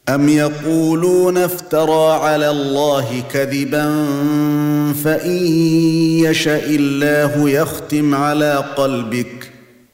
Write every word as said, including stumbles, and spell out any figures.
أَمْ يَقُولُونَ افْتَرَى عَلَى اللَّهِ كَذِبًا فَإِن يَشَإِ اللَّهُ يَخْتِمْ عَلَى قَلْبِكَ